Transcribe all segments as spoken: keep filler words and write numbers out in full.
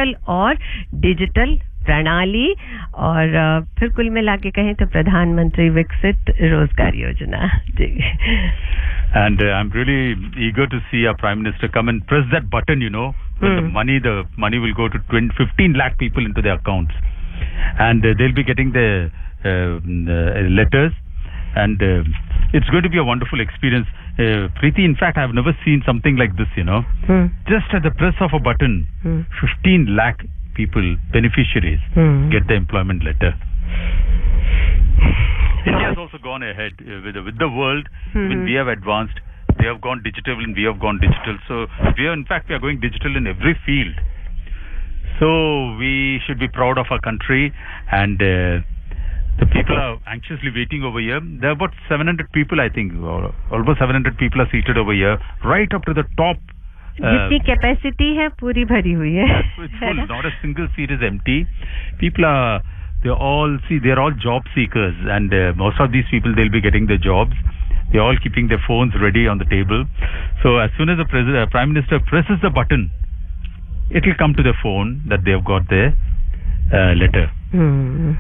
कौशल और डिजिटल प्रणाली और फिर कुल मिला के कहें तो प्रधानमंत्री विकसित रोजगार योजना जी. And uh, I'm really eager to see our Prime Minister come and press that button, you know, when hmm. the money, the money will go to twenty, fifteen lakh people into their accounts. And uh, they'll be getting the uh, uh, letters. And uh, it's going to be a wonderful experience. Uh, Preeti, in fact, I've never seen something like this, you know. Hmm. Just at the press of a button, hmm. fifteen lakh people, beneficiaries, hmm. get the employment letter. India has also gone ahead uh, with, the, with the world. Hmm. When we have advanced, they have gone digital and we have gone digital. So we are, in fact, we are going digital in every field. So we should be proud of our country, and uh, the people are anxiously waiting over here. There are about seven hundred people, I think, or almost seven hundred people are seated over here, right up to the top. जितनी capacity है पूरी भरी हुई है. It's full. Not a single seat is empty. People are, they're all, see, they're all job seekers, and uh, most of these people, they'll be getting their jobs. They're all keeping their phones ready on the table. So as soon as the president, uh, Prime Minister presses the button, it will come to their phone that they have got their uh, letter. Hmm.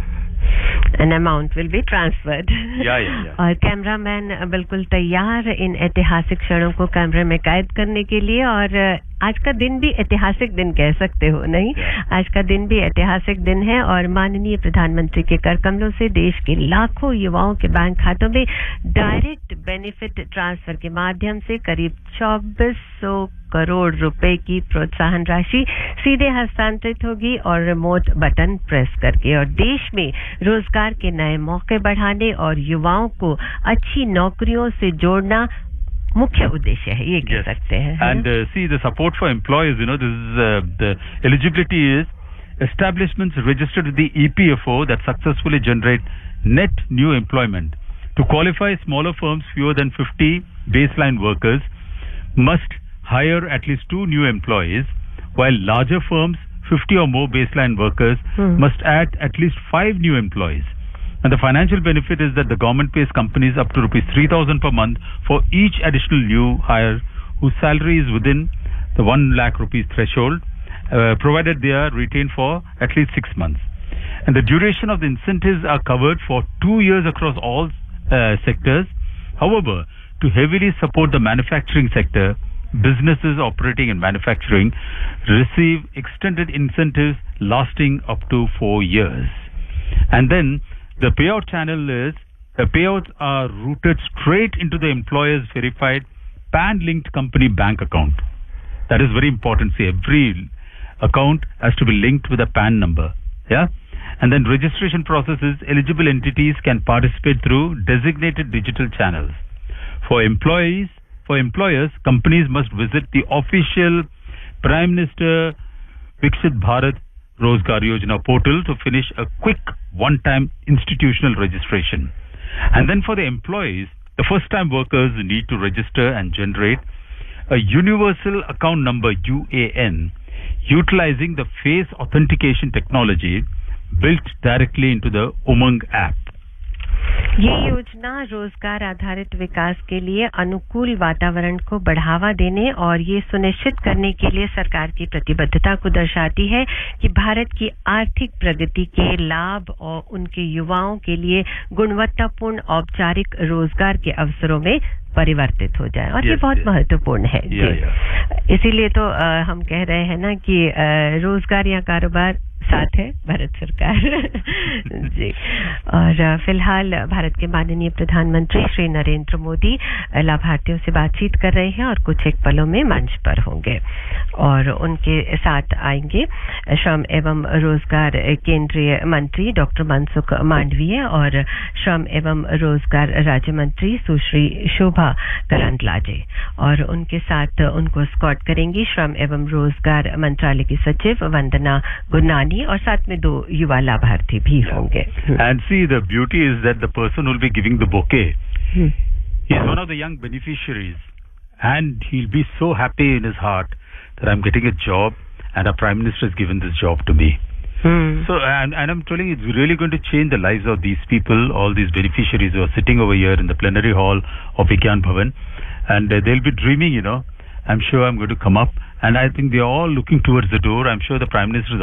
An amount will be transferred. Yeah, yeah, yeah. और cameraman बिल्कुल तैयार इन ऐतिहासिक क्षणों को कैमरे में कैद करने के लिए. और आज का दिन भी ऐतिहासिक दिन कह सकते हो, नहीं? आज का दिन भी ऐतिहासिक दिन है और माननीय प्रधानमंत्री के कर कमलों से देश के लाखों युवाओं के बैंक खातों में डायरेक्ट बेनिफिट ट्रांसफर के माध्यम से करीब चौबीस सौ करोड़ रुपए की प्रोत्साहन राशि सीधे हस्तांतरित होगी और रिमोट बटन प्रेस करके. और देश में रोजगार के नए मौके बढ़ाने और युवाओं को अच्छी नौकरियों से जोड़ना मुख्य उद्देश्य है, ये कह सकते हैं. And uh, see, the support for employers, you know, this is uh, the eligibility is establishments registered with the E P F O that successfully generate net new employment. To qualify, smaller firms fewer than fifty baseline workers must hire at least two new employees, while larger firms, fifty or more baseline workers, hmm. must add at least five new employees. And the financial benefit is that the government pays companies up to rupees three thousand per month for each additional new hire whose salary is within the one lakh rupees threshold, uh, provided they are retained for at least six months. And the duration of the incentives are covered for two years across all uh, sectors. However, to heavily support the manufacturing sector, businesses operating in manufacturing receive extended incentives lasting up to four years. And then the payout channel is, the payouts are routed straight into the employer's verified P A N-linked company bank account. That is very important. See, every account has to be linked with a P A N number. Yeah? And then registration processes, eligible entities can participate through designated digital channels. For employees, for employers, companies must visit the official Prime Minister Viksit Bharat Rozgar Yojana portal to finish a quick one-time institutional registration. And then for the employees, the first-time workers need to register and generate a universal account number U A N utilizing the face authentication technology built directly into the Umang app. ये योजना रोजगार आधारित विकास के लिए अनुकूल वातावरण को बढ़ावा देने और ये सुनिश्चित करने के लिए सरकार की प्रतिबद्धता को दर्शाती है कि भारत की आर्थिक प्रगति के लाभ और उनके युवाओं के लिए गुणवत्तापूर्ण औपचारिक रोजगार के अवसरों में परिवर्तित हो जाए. और yes, ये बहुत yes. महत्वपूर्ण है. yeah, yeah. इसीलिए तो आ, हम कह रहे हैं ना कि आ, रोजगार या कारोबार साथ है भारत सरकार. जी. और फिलहाल भारत के माननीय प्रधानमंत्री श्री नरेंद्र मोदी लाभार्थियों से बातचीत कर रहे हैं और कुछ एक पलों में मंच पर होंगे और उनके साथ आएंगे श्रम एवं रोजगार केंद्रीय मंत्री डॉक्टर मनसुख मांडवीय और श्रम एवं रोजगार राज्य मंत्री सुश्री शोभा करंदलाजे. और उनके साथ उनको स्कॉट करेंगी श्रम एवं रोजगार मंत्रालय की सचिव वंदना गुरनानी और साथ में दो युवा लाभार्थी भी होंगे. And see, the beauty is that the person who will be giving the bouquet hmm. is one of the young beneficiaries, and he'll be so happy in his heart that I'm getting a job and our Prime Minister has given this job to me. Hmm. So, and, and I'm telling you, it's really going to change the lives of these people, all these beneficiaries who are sitting over here in the plenary hall of Vigyan Bhavan, and uh, they'll be dreaming, you know, I'm sure I'm going to come up And I think they are all looking towards the door. I'm sure the Prime Minister is